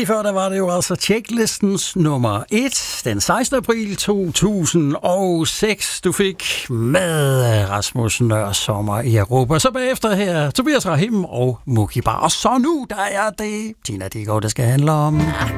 Lige før der var det jo altså checklistens nummer 1, den 16. april 2006. Du fik med Rasmus Nørsommer i Europa. Så bagefter her Tobias Rahim og Mukibar. Og så nu, der er det Tina Dickow, der skal handle om...